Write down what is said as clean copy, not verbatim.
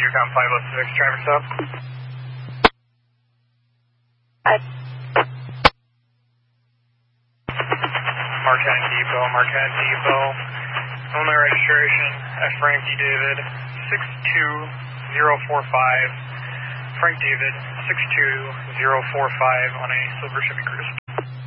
Yukon 506, traffic stop. Marquette Depot. Only registration at Frank D. David, 62045. Frank David, 62045 on a silver Chevy Cruze.